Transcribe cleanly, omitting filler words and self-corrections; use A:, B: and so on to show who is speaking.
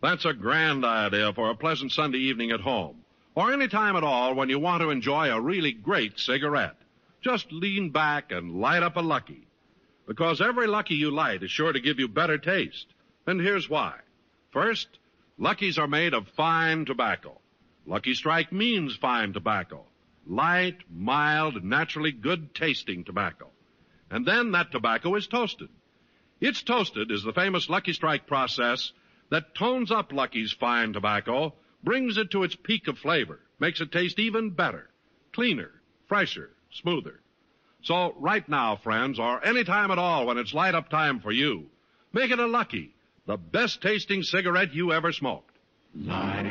A: That's a grand idea for a pleasant Sunday evening at home, or any time at all when you want to enjoy a really great cigarette. Just lean back and light up a Lucky, because every Lucky you light is sure to give you better taste. And here's why. First, Luckies are made of fine tobacco. Lucky Strike means fine tobacco. Light, mild, naturally good-tasting tobacco. And then that tobacco is toasted. It's toasted is the famous Lucky Strike process that tones up Lucky's fine tobacco, brings it to its peak of flavor, makes it taste even better, cleaner, fresher, smoother. So right now, friends, or any time at all when it's light-up time for you, make it a Lucky, the best-tasting cigarette you ever smoked.
B: Light